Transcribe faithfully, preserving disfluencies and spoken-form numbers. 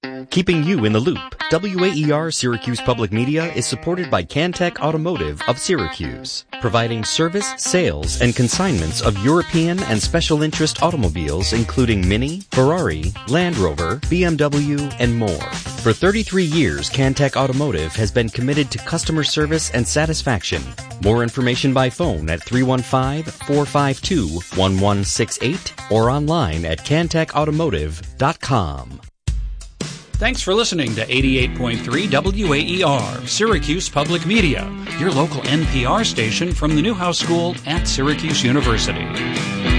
Keeping you in the loop, W A E R Syracuse Public Media is supported by Cantech Automotive of Syracuse, providing service, sales, and consignments of European and special interest automobiles including Mini, Ferrari, Land Rover, B M W, and more. For thirty-three years, Cantech Automotive has been committed to customer service and satisfaction. More information by phone at three one five, four five two, one one six eight or online at cantech automotive dot com. Thanks for listening to eighty-eight point three W A E R, Syracuse Public Media, your local N P R station from the Newhouse School at Syracuse University.